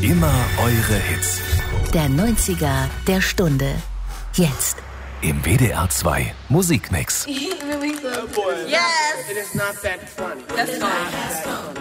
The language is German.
Immer eure Hits. Der 90er der Stunde. Jetzt. Im WDR 2 Musikmix. Yes! It is not that funny. That's fine.